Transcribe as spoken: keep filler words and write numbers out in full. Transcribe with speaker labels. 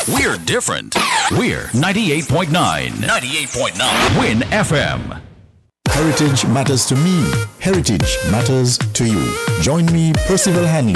Speaker 1: We're different. We're ninety-eight point nine. ninety-eight point nine. Win F M.
Speaker 2: Heritage matters to me. Heritage matters to you. Join me, Percival Hanley,